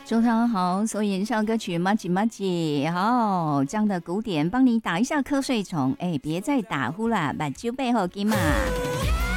周汤豪所演唱歌曲《马吉马吉》，好，这样的鼓点帮你打一下瞌睡虫，哎，别再打呼啦，把酒背后给嘛。